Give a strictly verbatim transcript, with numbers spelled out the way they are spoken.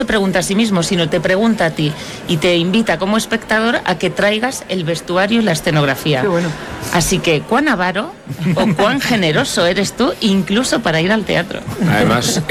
te pregunta a sí mismo, sino te pregunta a ti y te invita como espectador a que traigas el vestuario y la escenografía. Qué bueno. Así que, ¿cuán avaro o cuán generoso eres tú incluso para ir al teatro? Además,